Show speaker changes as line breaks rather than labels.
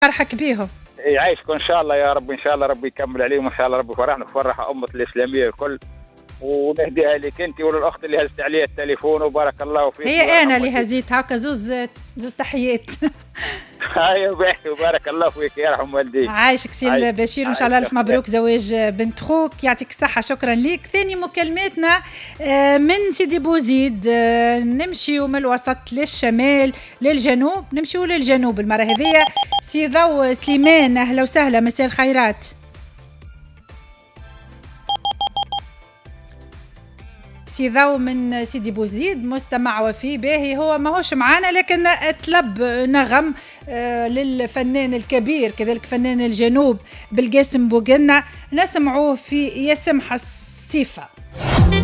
فرحك بيهم.
يعيشكم ان شاء الله يا رب، ان شاء الله ربي يكمل عليهم، ان شاء الله ربي يفرحنا ويفرح امه الاسلاميه الكل. ونهديها لك انت وللاخت اللي هزت عليها التليفون، وبارك الله فيك.
هي انا اللي هزيت هكا زوز تحيات.
ايوه وبارك الله فيك، يرحم والديك.
عايشك سي بشير، وان شاء الله الف مبروك زواج بنت خوك، يعطيك الصحه. شكرا ليك. ثاني مكالماتنا من سيدي بوزيد. نمشيو من الوسط للشمال للجنوب، نمشيو للجنوب المره هذيا. سي ضو سليمان، اهلا وسهلا، مساء الخيرات. سي ضو من سيدي بوزيد مستمع وفي باهي، هو ماهوش معانا لكن طلب نغم للفنان الكبير كذلك فنان الجنوب بالقاسم بوقنا، نسمعوه في يسمح الصيفة.